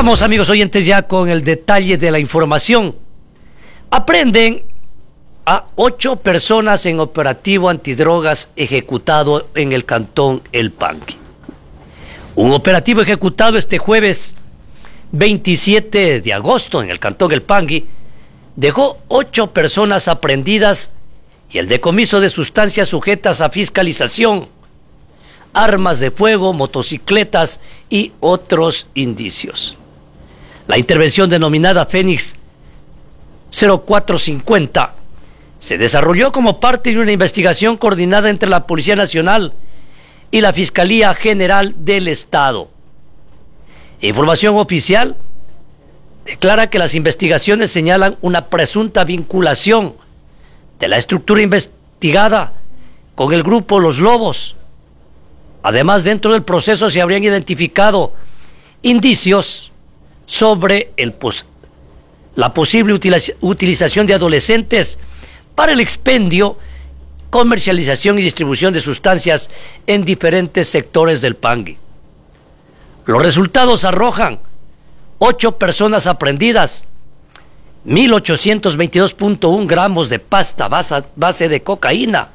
Vamos, amigos oyentes, ya con el detalle de la información. Aprenden a 8 personas en operativo antidrogas ejecutado en el cantón El Pangui. Un operativo ejecutado este jueves 27 de agosto en el cantón El Pangui dejó 8 personas aprehendidas y el decomiso de sustancias sujetas a fiscalización, armas de fuego, motocicletas y otros indicios. La intervención denominada Fénix 0450 se desarrolló como parte de una investigación coordinada entre la Policía Nacional y la Fiscalía General del Estado. Información oficial declara que las investigaciones señalan una presunta vinculación de la estructura investigada con el grupo Los Lobos. Además, dentro del proceso se habrían identificado indicios sobre la posible utilización de adolescentes para el expendio, comercialización y distribución de sustancias en diferentes sectores del Pangui. Los resultados arrojan 8 personas aprehendidas, 1.822.1 gramos de pasta base de cocaína,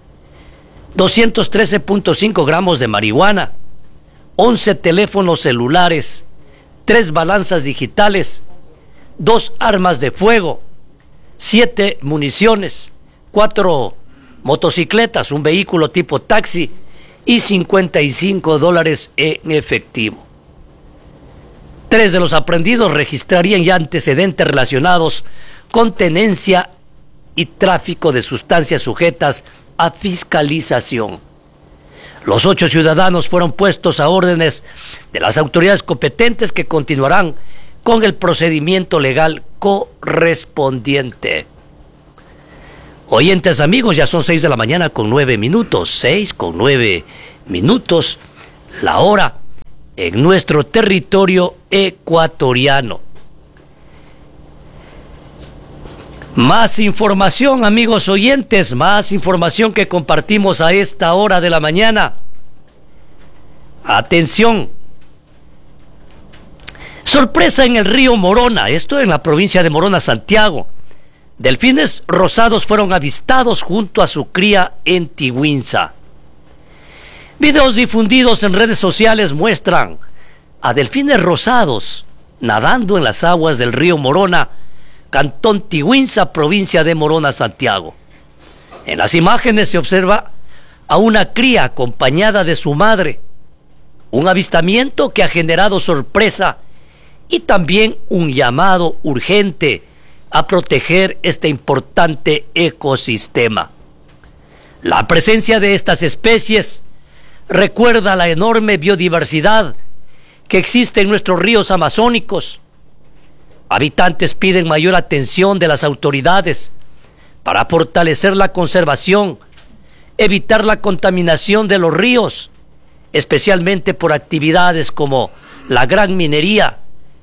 213.5 gramos de marihuana, 11 teléfonos celulares, 3 balanzas digitales, 2 armas de fuego, 7 municiones, 4 motocicletas, un vehículo tipo taxi y $55 en efectivo. 3 de los aprehendidos registrarían ya antecedentes relacionados con tenencia y tráfico de sustancias sujetas a fiscalización. Los 8 ciudadanos fueron puestos a órdenes de las autoridades competentes que continuarán con el procedimiento legal correspondiente. Oyentes amigos, ya son 6 de la mañana con 9 minutos, 6 con 9 minutos, la hora en nuestro territorio ecuatoriano. Más información, amigos oyentes, más información que compartimos a esta hora de la mañana. Atención. Sorpresa en el río Morona, esto en la provincia de Morona, Santiago. Delfines rosados fueron avistados junto a su cría en Tiguinza. Videos difundidos en redes sociales muestran a delfines rosados nadando en las aguas del río Morona, cantón Tiguinza, provincia de Morona, Santiago. En las imágenes se observa a una cría acompañada de su madre, un avistamiento que ha generado sorpresa y también un llamado urgente a proteger este importante ecosistema. La presencia de estas especies recuerda la enorme biodiversidad que existe en nuestros ríos amazónicos. Habitantes piden mayor atención de las autoridades para fortalecer la conservación, evitar la contaminación de los ríos, especialmente por actividades como la gran minería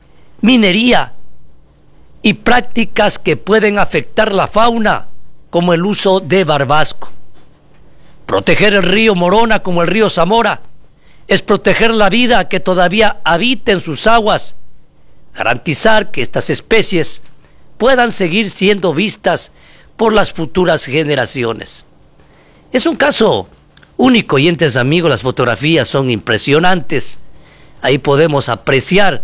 y prácticas que pueden afectar la fauna, como el uso de barbasco. Proteger el río Morona como el río Zamora es proteger la vida que todavía habita en sus aguas, garantizar que estas especies puedan seguir siendo vistas por las futuras generaciones. Es un caso único, oyentes amigos, las fotografías son impresionantes. Ahí podemos apreciar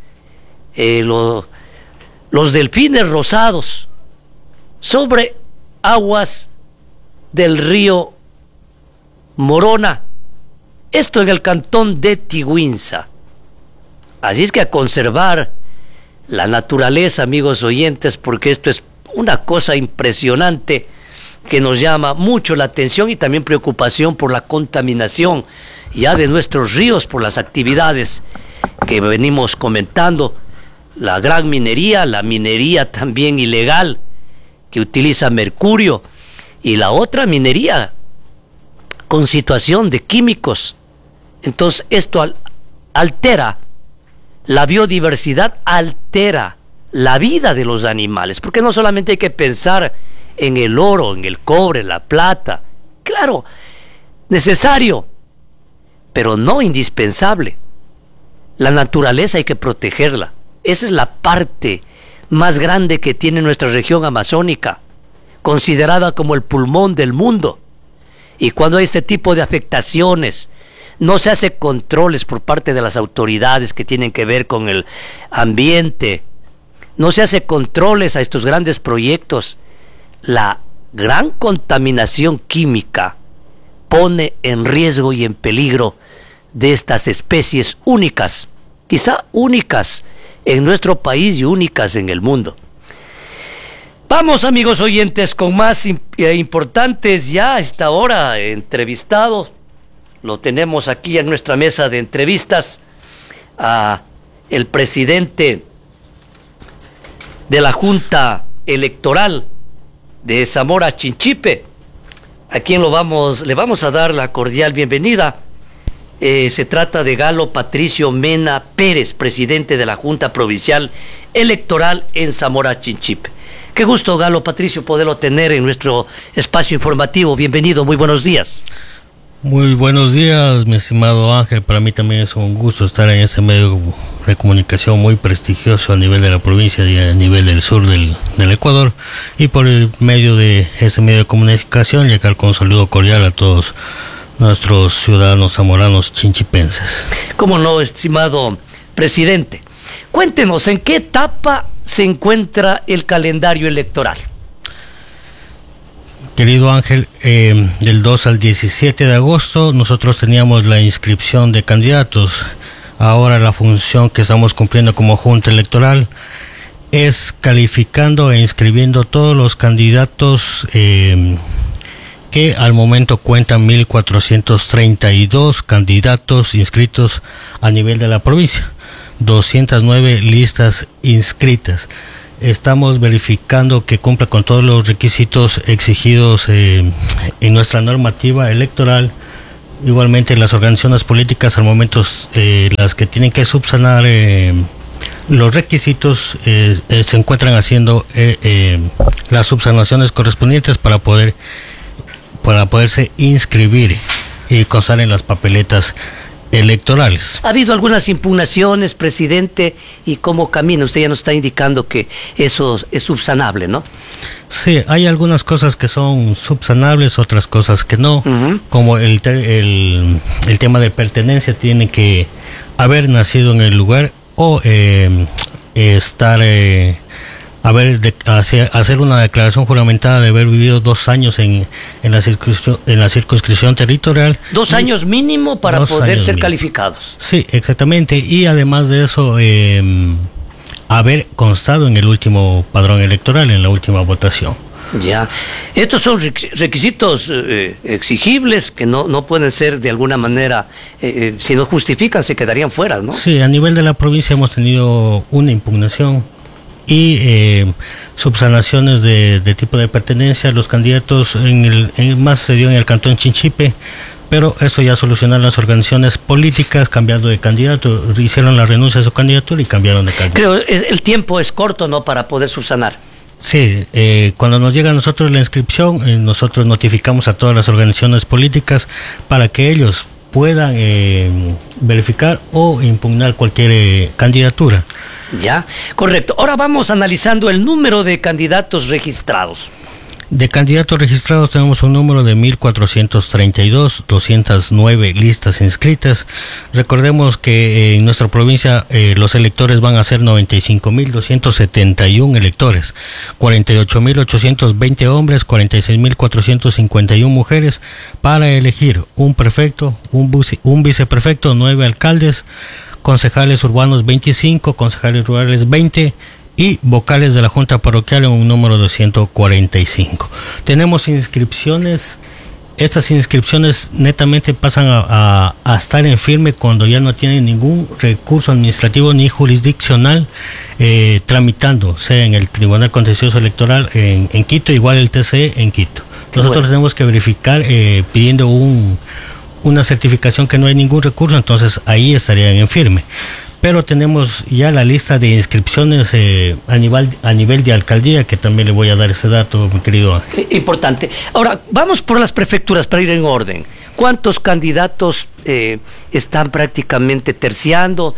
los delfines rosados sobre aguas del río Morona, esto en el cantón de Tiguinza. Así es que a conservar la naturaleza, amigos oyentes, porque esto es una cosa impresionante que nos llama mucho la atención y también preocupación por la contaminación ya de nuestros ríos por las actividades que venimos comentando, la gran minería, la minería también ilegal que utiliza mercurio y la otra minería con situación de químicos. Entonces esto altera la biodiversidad, altera la vida de los animales, porque no solamente hay que pensar en el oro, en el cobre, la plata, claro, necesario, pero no indispensable. La naturaleza hay que protegerla. Esa es la parte más grande que tiene nuestra región amazónica, considerada como el pulmón del mundo. Y cuando hay este tipo de afectaciones, no se hace controles por parte de las autoridades que tienen que ver con el ambiente, no se hace controles a estos grandes proyectos, la gran contaminación química pone en riesgo y en peligro de estas especies únicas, quizá únicas en nuestro país y únicas en el mundo. Vamos, amigos oyentes, con más importantes ya a esta hora entrevistado. Lo tenemos aquí en nuestra mesa de entrevistas a el presidente de la Junta Electoral de Zamora Chinchipe, a quien le vamos a dar la cordial bienvenida. Se trata de Galo Patricio Mena Pérez, presidente de la Junta Provincial Electoral en Zamora Chinchipe. Qué gusto, Galo Patricio, poderlo tener en nuestro espacio informativo. Bienvenido, muy buenos días. Muy buenos días, mi estimado Ángel. Para mí también es un gusto estar en este medio de comunicación muy prestigioso a nivel de la provincia y a nivel del sur del Ecuador. Y por el medio de ese medio de comunicación llegar con un saludo cordial a todos nuestros ciudadanos zamoranos chinchipenses. ¿Cómo no, estimado presidente? Cuéntenos, ¿en qué etapa se encuentra el calendario electoral? Querido Ángel, del 2 al 17 de agosto nosotros teníamos la inscripción de candidatos. Ahora la función que estamos cumpliendo como Junta Electoral es calificando e inscribiendo todos los candidatos que al momento cuentan 1.432 candidatos inscritos a nivel de la provincia, 209 listas inscritas. Estamos verificando que cumpla con todos los requisitos exigidos en nuestra normativa electoral. Igualmente las organizaciones políticas al momento las que tienen que subsanar los requisitos se encuentran haciendo las subsanaciones correspondientes para poderse inscribir y constar en las papeletas electorales. ¿Ha habido algunas impugnaciones, presidente? ¿Y cómo camina? Usted ya nos está indicando que eso es subsanable, ¿no? Sí, hay algunas cosas que son subsanables, otras cosas que no. Como el tema de pertenencia, tiene que haber nacido en el lugar o hacer una declaración juramentada de haber vivido 2 años en la circunscripción territorial. 2 años mínimo para poder ser calificados. Sí, exactamente. Y además de eso, haber constado en el último padrón electoral, en la última votación. Ya. Estos son requisitos exigibles que no pueden ser de alguna manera, si no justifican, se quedarían fuera, ¿no? Sí, a nivel de la provincia hemos tenido una impugnación y subsanaciones de tipo de pertenencia. Los candidatos más se dio en el cantón Chinchipe, pero eso ya solucionaron las organizaciones políticas cambiando de candidato, hicieron la renuncia a su candidatura y cambiaron de candidato. Creo el tiempo es corto, ¿no?, para poder subsanar. Sí, cuando nos llega a nosotros la inscripción, nosotros notificamos a todas las organizaciones políticas para que ellos puedan verificar o impugnar cualquier candidatura. Ya, correcto. Ahora vamos analizando el número de candidatos registrados. De candidatos registrados tenemos un número de 1.432, 209 listas inscritas. Recordemos que en nuestra provincia los electores van a ser 95.271 electores, 48.820 hombres, 46.451 mujeres, para elegir un prefecto, un viceprefecto, 9 alcaldes, concejales urbanos 25, concejales rurales 20 y vocales de la Junta Parroquial en un número de 145. Tenemos inscripciones. Estas inscripciones netamente pasan a estar en firme cuando ya no tienen ningún recurso administrativo ni jurisdiccional tramitando, sea en el Tribunal Contencioso Electoral en Quito, igual el TCE en Quito. Nosotros tenemos que verificar pidiendo una certificación que no hay ningún recurso, entonces ahí estarían en firme. Pero tenemos ya la lista de inscripciones a nivel de alcaldía, que también le voy a dar ese dato, mi querido Ángel. Importante. Ahora, vamos por las prefecturas para ir en orden. ¿Cuántos candidatos están prácticamente terciando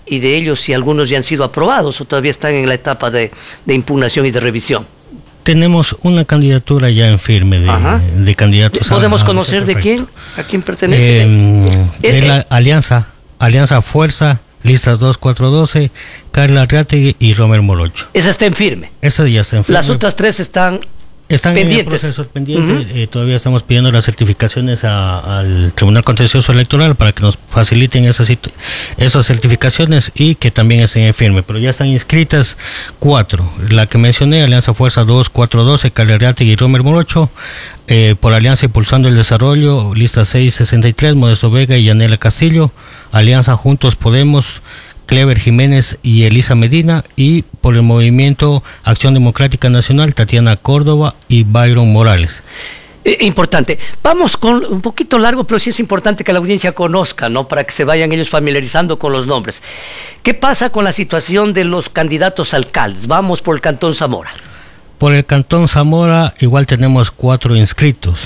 y de ellos si algunos ya han sido aprobados o todavía están en la etapa de impugnación y de revisión. Tenemos una candidatura ya en firme de candidatos. ¿Podemos conocer de quién? ¿A quién pertenece? De la Alianza Fuerza, listas 2412, Carla Arriategui y Romer Morocho. Esa está en firme. Esa ya está en firme. Las otras tres están pendientes. En el proceso pendiente. Todavía estamos pidiendo las certificaciones al Tribunal Contencioso Electoral para que nos faciliten esas certificaciones y que también estén en firme. Pero ya están inscritas 4. La que mencioné, Alianza Fuerza 2412, Carla Arriategui y Romer Morocho. Por Alianza Impulsando el Desarrollo, lista 663, Modesto Vega y Yanela Castillo. Alianza Juntos Podemos, Clever Jiménez y Elisa Medina, y por el Movimiento Acción Democrática Nacional, Tatiana Córdoba y Byron Morales. Importante. Vamos con un poquito largo, pero sí es importante que la audiencia conozca, ¿no? Para que se vayan ellos familiarizando con los nombres. ¿Qué pasa con la situación de los candidatos alcaldes? Vamos por el Cantón Zamora. Por el Cantón Zamora igual tenemos 4 inscritos.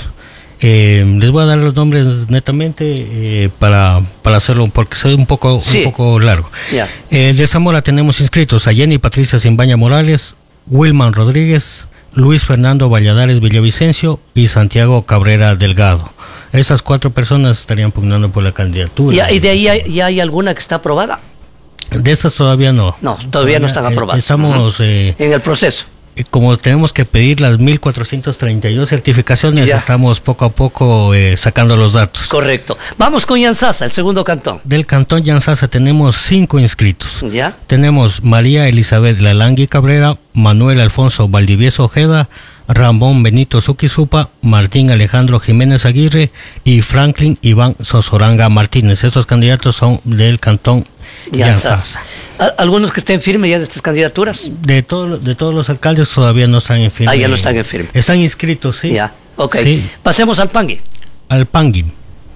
Les voy a dar los nombres netamente para hacerlo, porque es un poco largo. Yeah. De Zamora tenemos inscritos a Jenny Patricia Simbaña Morales, Wilman Rodríguez, Luis Fernando Valladares Villavicencio y Santiago Cabrera Delgado. Esas 4 personas estarían pugnando por la candidatura. ¿Y de ahí ya hay alguna que está aprobada? De estas todavía no. No, todavía no están aprobadas. Estamos en el proceso. Como tenemos que pedir las 1432 certificaciones, estamos poco a poco sacando los datos. Correcto. Vamos con Yanzasa, el segundo cantón. Del cantón Yanzasa tenemos 5 inscritos. ¿Ya? Tenemos María Elizabeth Lalangui Cabrera, Manuel Alfonso Valdivieso Ojeda, Ramón Benito Zuquisupa, Martín Alejandro Jiménez Aguirre y Franklin Iván Sosoranga Martínez. Estos candidatos son del cantón Yanzasa. ¿Algunos que estén firmes ya de estas candidaturas? De todos los alcaldes todavía no están en firme. Ya no están en firme. Están inscritos, sí. Ya, ok. Sí. Pasemos al Pangui. Al Pangui.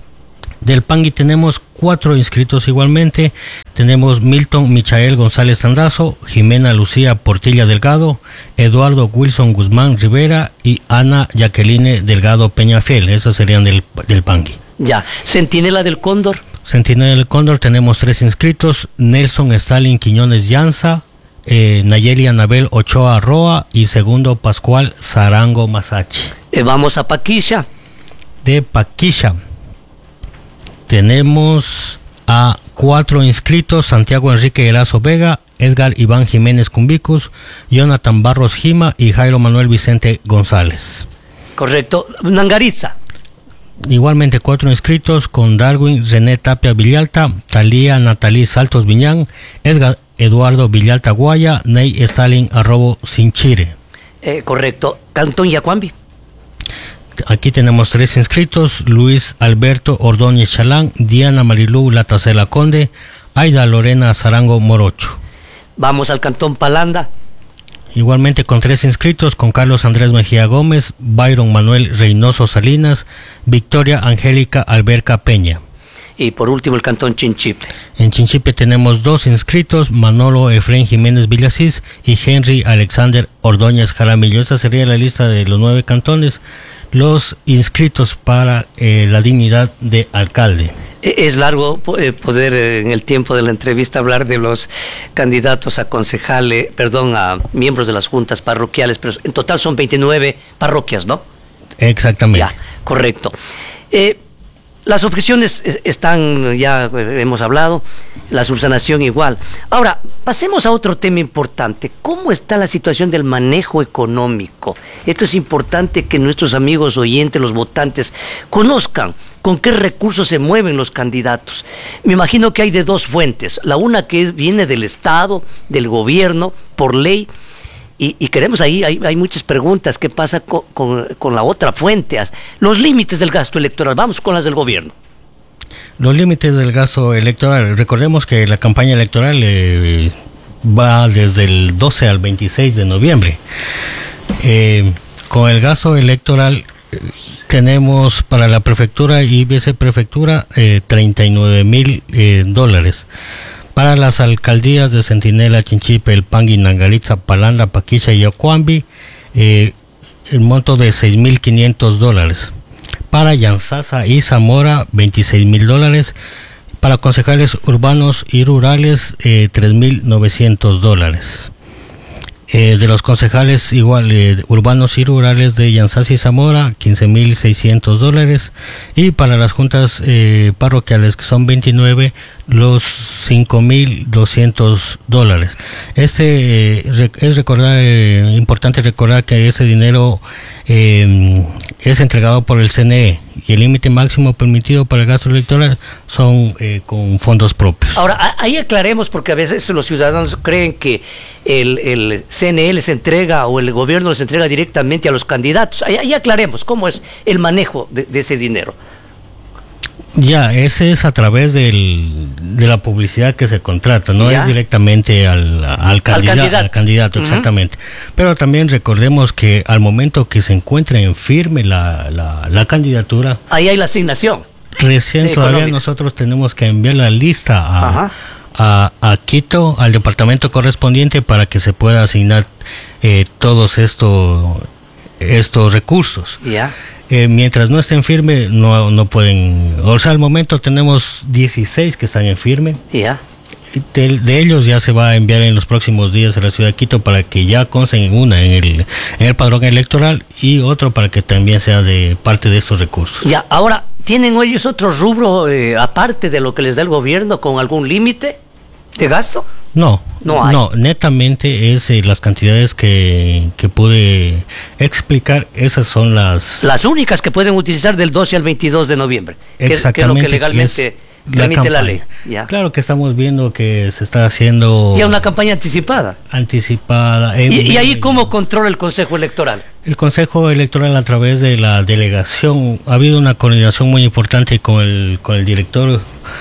Del Pangui tenemos 4 inscritos igualmente. Tenemos Milton Michael González Tandazo, Jimena Lucía Portilla Delgado, Eduardo Wilson Guzmán Rivera y Ana Jacqueline Delgado Peñafiel. Esos serían del Pangui. Ya. Centinela del Cóndor. Centinela del Cóndor tenemos 3 inscritos: Nelson Stalin Quiñones Llanza, Nayeli Anabel Ochoa Roa y segundo Pascual Zarango Masachi. Vamos a Paquilla. De Paquilla tenemos a 4 inscritos: Santiago Enrique Erazo Vega, Edgar Iván Jiménez Cumbicus, Jonathan Barros Jima y Jairo Manuel Vicente González. Correcto. Nangariza. Igualmente 4 inscritos con Darwin René Tapia Villalta, Talía Natalí Saltos Viñán, Edgar Eduardo Villalta Guaya, Ney Stalin Arrobo Sinchire. Correcto. Cantón Yacuambi. Aquí tenemos 3 inscritos: Luis Alberto Ordóñez Chalán, Diana Marilú Latacela Conde, Aida Lorena Zarango Morocho. Vamos al Cantón Palanda. Igualmente con 3 inscritos, con Carlos Andrés Mejía Gómez, Byron Manuel Reynoso Salinas, Victoria Angélica Alberca Peña. Y por último el Cantón Chinchipe. En Chinchipe tenemos 2 inscritos: Manolo Efrén Jiménez Villasís y Henry Alexander Ordóñez Jaramillo. Esta sería la lista de los 9 cantones, los inscritos para la dignidad de alcalde. Es largo poder en el tiempo de la entrevista hablar de los candidatos a concejales, a miembros de las juntas parroquiales, pero en total son 29 parroquias, ¿no? Exactamente. Ya, correcto. Las objeciones están, ya hemos hablado, la subsanación igual. Ahora, pasemos a otro tema importante. ¿Cómo está la situación del manejo económico? Esto es importante que nuestros amigos oyentes, los votantes, conozcan con qué recursos se mueven los candidatos. Me imagino que hay de 2 fuentes. La una que viene del Estado, del gobierno, por ley. Y queremos ahí, hay muchas preguntas. ¿Qué pasa con la otra fuente? Los límites del gasto electoral. Vamos con las del gobierno. Los límites del gasto electoral. Recordemos que la campaña electoral va desde el 12 al 26 de noviembre. Con el gasto electoral tenemos para la prefectura y viceprefectura $39,000. Para las alcaldías de Centinela, Chinchipe, El Pangui, Nangariza, Palanda, Paquilla y Yacuambi, el monto de $6,500. Para Yanzasa y Zamora, $26,000. Para concejales urbanos y rurales, $3,900. De los concejales urbanos y rurales de Yanzas y Zamora, $15,600. Y para las juntas parroquiales, que son 29, los $5,200. Es importante recordar que ese dinero es entregado por el CNE, y el límite máximo permitido para el gasto electoral son con fondos propios. Ahora, ahí aclaremos, porque a veces los ciudadanos creen que el CNE les entrega, o el gobierno les entrega directamente a los candidatos. Ahí aclaremos cómo es el manejo de ese dinero. Ya, ese es a través de la publicidad que se contrata, no es directamente al candidato, exactamente. Pero también recordemos que al momento que se encuentra en firme la candidatura, ahí hay la asignación. Recién todavía nosotros tenemos que enviar la lista a Quito, al departamento correspondiente, para que se pueda asignar todos estos recursos. Ya. Mientras no estén firme, no pueden. O sea, al momento tenemos 16 que están en firme. Ya. De ellos ya se va a enviar en los próximos días a la ciudad de Quito para que ya consten una en el padrón electoral, y otro para que también sea de parte de estos recursos. Ya, ahora, ¿tienen ellos otro rubro aparte de lo que les da el gobierno, con algún límite de gasto? No, netamente es las cantidades que pude explicar. Esas son las únicas que pueden utilizar del 12 al 22 de noviembre. Exactamente, que es lo que legalmente permite la ley. Ya. Claro que estamos viendo que se está haciendo ya una campaña anticipada. ¿Y ahí cómo controla el Consejo Electoral? El Consejo Electoral, a través de la delegación, ha habido una coordinación muy importante con el director,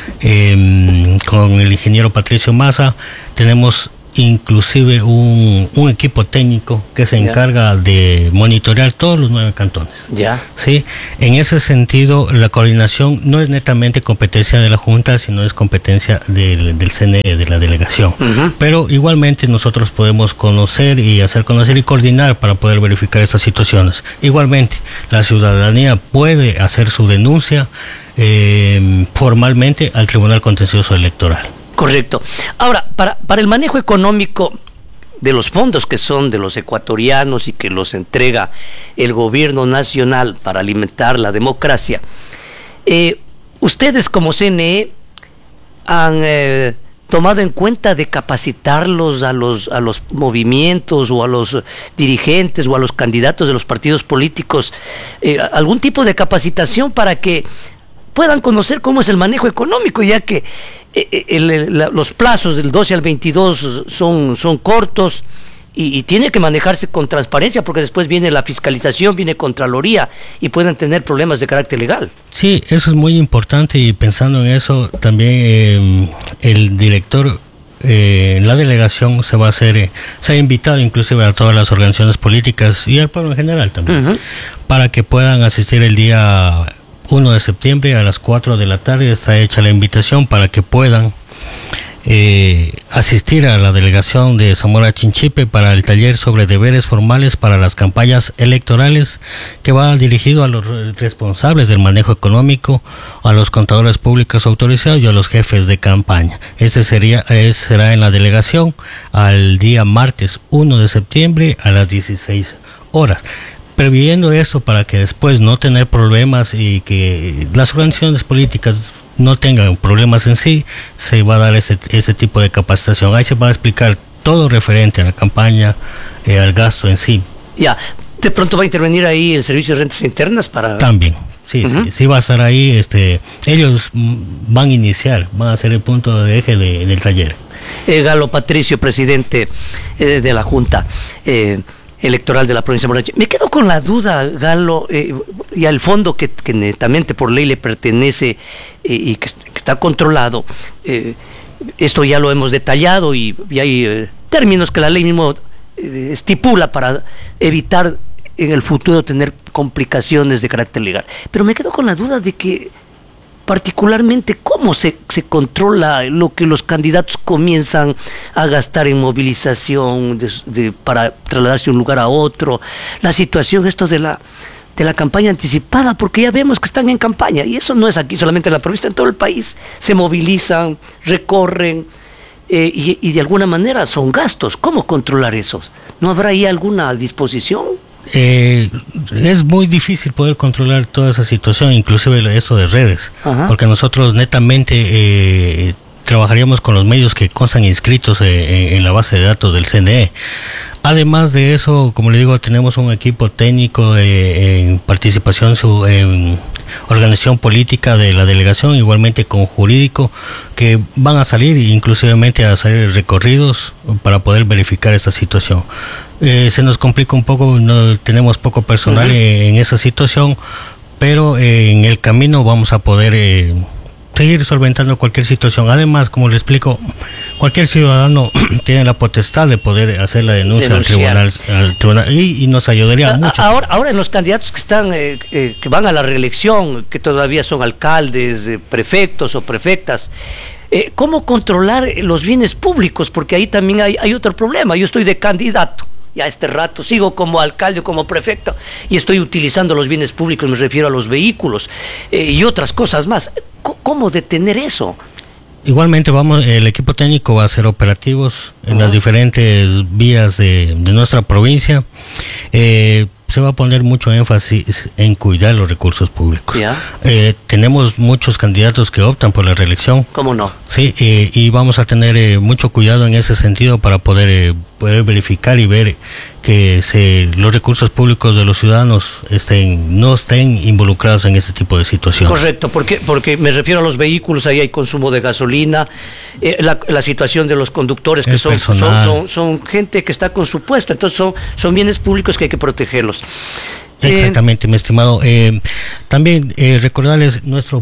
con el ingeniero Patricio Maza. Tenemos inclusive un equipo técnico que se encarga de monitorear todos los 9 cantones. Ya. Sí, en ese sentido, la coordinación no es netamente competencia de la Junta, sino es competencia del CNE, de la delegación. Pero igualmente nosotros podemos conocer y hacer conocer y coordinar para poder verificar estas situaciones. Igualmente, la ciudadanía puede hacer su denuncia formalmente al Tribunal Contencioso Electoral. Correcto. Ahora, para el manejo económico de los fondos que son de los ecuatorianos y que los entrega el gobierno nacional para alimentar la democracia, ustedes como CNE han tomado en cuenta de capacitarlos a los movimientos, o a los dirigentes, o a los candidatos de los partidos políticos, algún tipo de capacitación para que puedan conocer cómo es el manejo económico, ya que los plazos del 12 al 22 son cortos, y tiene que manejarse con transparencia, porque después viene la fiscalización, viene Contraloría, y pueden tener problemas de carácter legal. Sí, eso es muy importante, y pensando en eso también el director, la delegación se ha invitado inclusive a todas las organizaciones políticas y al pueblo en general también, para que puedan asistir el día 1 de septiembre a las 4 de la tarde. Está hecha la invitación para que puedan asistir a la delegación de Zamora Chinchipe para el taller sobre deberes formales para las campañas electorales, que va dirigido a los responsables del manejo económico, a los contadores públicos autorizados y a los jefes de campaña. Será en la delegación al día martes 1 de septiembre a las 16 horas. Previendo eso, para que después no tener problemas y que las organizaciones políticas no tengan problemas en sí, se va a dar ese tipo de capacitación. Ahí se va a explicar todo referente a la campaña, al gasto en sí. Ya, de pronto va a intervenir ahí el Servicio de Rentas Internas para... También, sí va a estar ahí. Ellos van a ser el punto de eje del taller. Galo Patricio, presidente de la Junta Electoral de la provincia de Morache. Me quedo con la duda, Galo, y al fondo que netamente por ley le pertenece y que está controlado. Esto ya lo hemos detallado, y hay términos que la ley mismo estipula para evitar en el futuro tener complicaciones de carácter legal. Pero me quedo con la duda de que particularmente cómo se controla lo que los candidatos comienzan a gastar en movilización para trasladarse de un lugar a otro, la situación esto de de la campaña anticipada, porque ya vemos que están en campaña, y eso no es aquí solamente en la provincia, en todo el país se movilizan, recorren, y de alguna manera son gastos. ¿Cómo controlar esos? ¿No habrá ahí alguna disposición? Es muy difícil poder controlar toda esa situación, inclusive esto de redes. Ajá. Porque nosotros netamente trabajaríamos con los medios que constan inscritos en la base de datos del CNE. Además de eso, como le digo, tenemos un equipo técnico en participación en organización política de la delegación, igualmente con jurídico, que van a salir inclusivamente a hacer recorridos para poder verificar esta situación. Se nos complica un poco, no tenemos poco personal en esa situación, pero en el camino vamos a poder seguir solventando cualquier situación. Además, como le explico, cualquier ciudadano tiene la potestad de poder hacer la denuncia al tribunal y nos ayudaría mucho. Ahora en los candidatos que están que van a la reelección, que todavía son alcaldes, prefectos o prefectas, ¿cómo controlar los bienes públicos? Porque ahí también hay otro problema. Yo estoy de candidato, ya este rato sigo como alcalde o como prefecto y estoy utilizando los bienes públicos, me refiero a los vehículos y otras cosas más. ¿Cómo detener eso? Igualmente el equipo técnico va a hacer operativos en las diferentes vías de nuestra provincia. Se va a poner mucho énfasis en cuidar los recursos públicos. Tenemos muchos candidatos que optan por la reelección. ¿Cómo no? Sí, y vamos a tener mucho cuidado en ese sentido para poder verificar y ver que los recursos públicos de los ciudadanos no estén involucrados en este tipo de situaciones. Correcto, porque me refiero a los vehículos, ahí hay consumo de gasolina, la situación de los conductores, que son gente que está con su puesto, entonces son bienes públicos que hay que protegerlos. Exactamente, mi estimado. También recordarles nuestro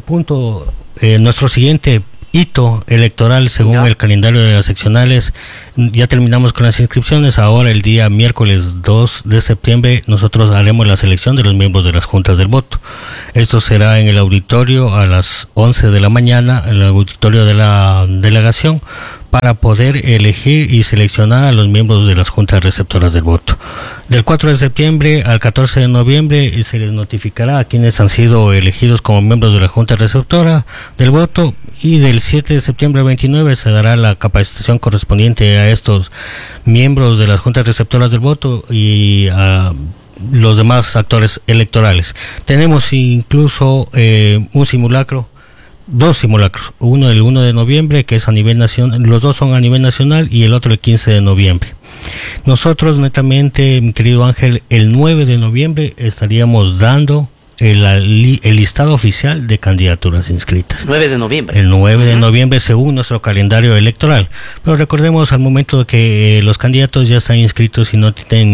siguiente hito electoral según el calendario de las seccionales. Ya terminamos con las inscripciones. Ahora el día miércoles 2 de septiembre nosotros haremos la selección de los miembros de las juntas del voto. Esto será en el auditorio a las 11 de la mañana, en el auditorio de la delegación, para poder elegir y seleccionar a los miembros de las juntas receptoras del voto. Del 4 de septiembre al 14 de noviembre se les notificará a quienes han sido elegidos como miembros de la junta receptora del voto, y del 7 de septiembre al 29 se dará la capacitación correspondiente a estos miembros de las juntas receptoras del voto y a los demás actores electorales. Tenemos incluso un simulacro, dos simulacros, uno el 1 de noviembre, que es a nivel nacional, los dos son a nivel nacional, y el otro el 15 de noviembre. Nosotros netamente, mi querido Ángel, el 9 de noviembre estaríamos dando el listado oficial de candidaturas inscritas. 9 de noviembre. El 9 de noviembre según nuestro calendario electoral. Pero recordemos al momento de que los candidatos ya están inscritos y no tienen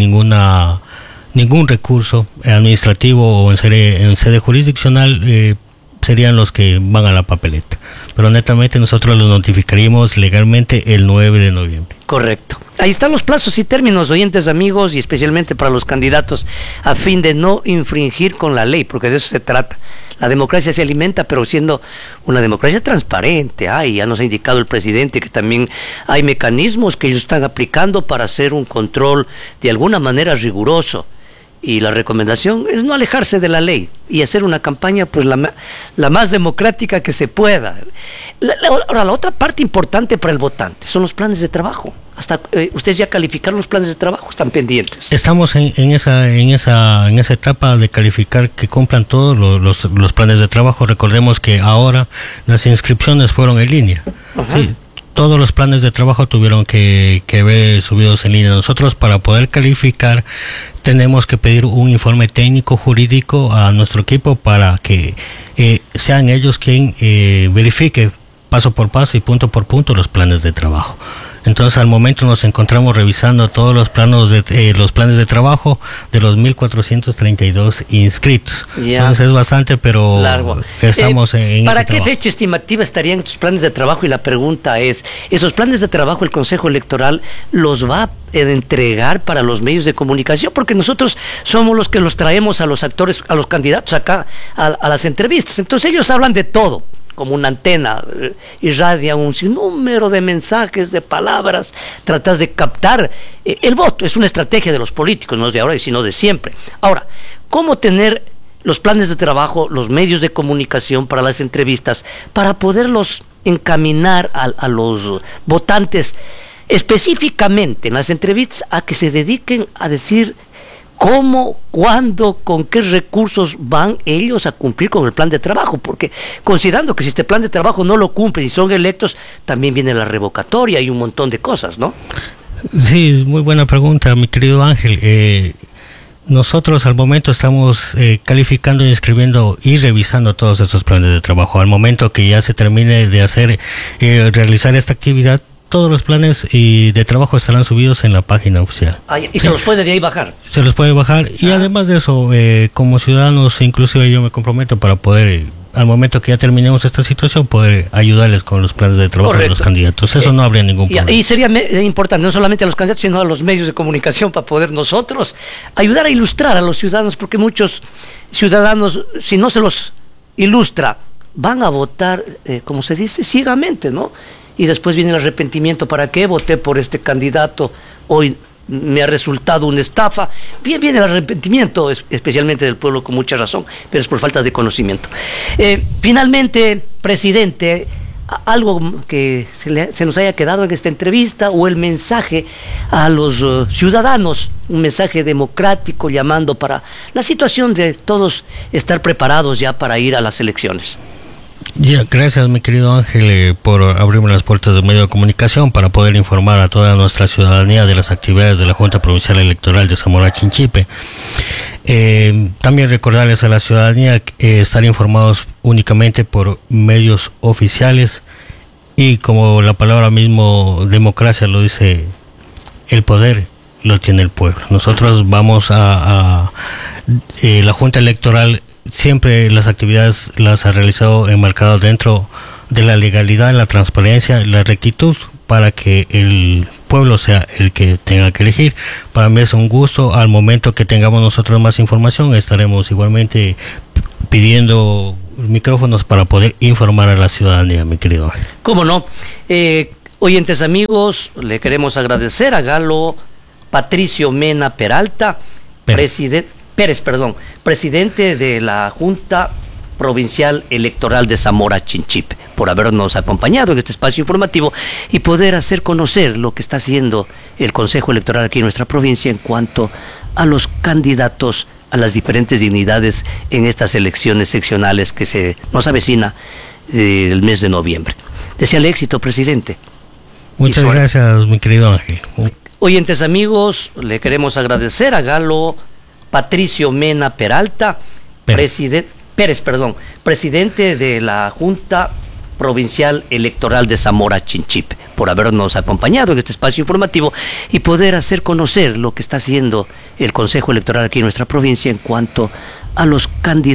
ningún recurso administrativo o en sede jurisdiccional, serían los que van a la papeleta. Pero netamente nosotros los notificaríamos legalmente el 9 de noviembre. Correcto. Ahí están los plazos y términos, oyentes, amigos, y especialmente para los candidatos, a fin de no infringir con la ley, porque de eso se trata. La democracia se alimenta, pero siendo una democracia transparente. Ya nos ha indicado el presidente que también hay mecanismos que ellos están aplicando para hacer un control de alguna manera riguroso. Y la recomendación es no alejarse de la ley y hacer una campaña pues la más democrática que se pueda. Ahora, la otra parte importante para el votante son los planes de trabajo. Hasta ustedes ya calificaron los planes de trabajo, están pendientes. Estamos en esa etapa de calificar que cumplan todos los planes de trabajo. Recordemos que ahora las inscripciones fueron en línea. Sí, todos los planes de trabajo tuvieron que ver subidos en línea. Nosotros, para poder calificar, tenemos que pedir un informe técnico jurídico a nuestro equipo para que sean ellos quien verifique paso por paso y punto por punto los planes de trabajo. Entonces, al momento nos encontramos revisando todos los planes de trabajo de los 1,432 inscritos. Entonces es bastante, pero largo. Estamos en ¿Para qué fecha estimativa estarían estos planes de trabajo? Y la pregunta es, ¿esos planes de trabajo el Consejo Electoral los va a entregar para los medios de comunicación? Porque nosotros somos los que los traemos a los actores, a los candidatos acá a las entrevistas. Entonces ellos hablan de todo, como una antena, irradia un sinnúmero de mensajes, de palabras, tratas de captar el voto. Es una estrategia de los políticos, no es de ahora, sino de siempre. Ahora, ¿cómo tener los planes de trabajo, los medios de comunicación para las entrevistas, para poderlos encaminar a los votantes específicamente en las entrevistas a que se dediquen a decir cómo, cuándo, con qué recursos van ellos a cumplir con el plan de trabajo, porque considerando que si este plan de trabajo no lo cumplen y son electos, también viene la revocatoria y un montón de cosas, ¿no? Sí, muy buena pregunta, mi querido Ángel. Nosotros al momento estamos calificando, inscribiendo y revisando todos estos planes de trabajo. Al momento que ya se termine de hacer, realizar esta actividad, todos los planes de trabajo estarán subidos en la página oficial. ¿Y se los puede de ahí bajar? Se los puede bajar y además de eso, como ciudadanos, inclusive yo me comprometo para poder, al momento que ya terminemos esta situación, poder ayudarles con los planes de trabajo de los candidatos. Eso no habría ningún problema. Y sería importante, no solamente a los candidatos, sino a los medios de comunicación, para poder nosotros ayudar a ilustrar a los ciudadanos, porque muchos ciudadanos, si no se los ilustra, van a votar, como se dice, ciegamente, ¿no? Y después viene el arrepentimiento: ¿para qué voté por este candidato? Hoy me ha resultado una estafa. Bien, viene el arrepentimiento, especialmente del pueblo, con mucha razón, pero es por falta de conocimiento. Finalmente, presidente, algo que se nos haya quedado en esta entrevista, o el mensaje a los ciudadanos, un mensaje democrático llamando para la situación de todos estar preparados ya para ir a las elecciones. Ya, gracias mi querido Ángel por abrirme las puertas del medio de comunicación para poder informar a toda nuestra ciudadanía de las actividades de la Junta Provincial Electoral de Zamora Chinchipe. También recordarles a la ciudadanía estar informados únicamente por medios oficiales, y como la palabra mismo democracia lo dice, el poder lo tiene el pueblo. Nosotros vamos a la Junta Electoral siempre las actividades las ha realizado enmarcadas dentro de la legalidad, la transparencia, la rectitud, para que el pueblo sea el que tenga que elegir. Para mí es un gusto. Al momento que tengamos nosotros más información, estaremos igualmente pidiendo micrófonos para poder informar a la ciudadanía, mi querido Ángel. ¿Cómo no? Oyentes amigos, le queremos agradecer a Galo Patricio Mena Peralta, presidente de la Junta Provincial Electoral de Zamora Chinchipe, por habernos acompañado en este espacio informativo y poder hacer conocer lo que está haciendo el Consejo Electoral aquí en nuestra provincia en cuanto a los candidatos a las diferentes dignidades en estas elecciones seccionales que se nos avecina el mes de noviembre. Deseale éxito, presidente. Muchas gracias, mi querido Ángel. Oyentes amigos, le queremos agradecer a Galo Patricio Mena Peralta, presidente de la Junta Provincial Electoral de Zamora Chinchipe, por habernos acompañado en este espacio informativo y poder hacer conocer lo que está haciendo el Consejo Electoral aquí en nuestra provincia en cuanto a los candidatos